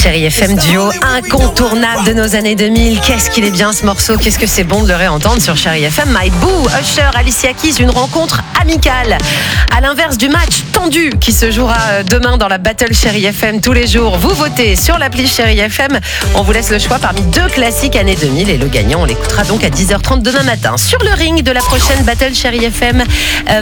Chérie FM, duo incontournable de nos années 2000. Qu'est-ce qu'il est bien ce morceau, qu'est-ce que c'est bon de le réentendre sur Chérie FM. My Boo, Usher, Alicia Keys, une rencontre amicale. À l'inverse du match tendu qui se jouera demain dans la Battle Chérie FM tous les jours. Vous votez sur l'appli Chérie FM. On vous laisse le choix parmi 2 classiques années 2000 et le gagnant, on l'écoutera donc à 10h30 demain matin. Sur le ring de la prochaine Battle Chérie FM,